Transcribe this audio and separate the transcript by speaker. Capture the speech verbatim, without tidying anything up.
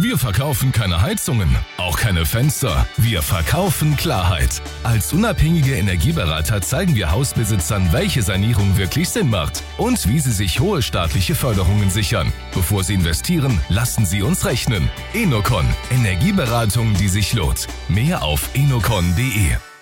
Speaker 1: Wir verkaufen keine Heizungen, auch keine Fenster. Wir verkaufen Klarheit. Als unabhängige Energieberater zeigen wir Hausbesitzern, welche Sanierung wirklich Sinn macht und wie sie sich hohe staatliche Förderungen sichern. Bevor sie investieren, lassen sie uns rechnen. Enocon. Energieberatung, die sich lohnt. Mehr auf enocon punkt de.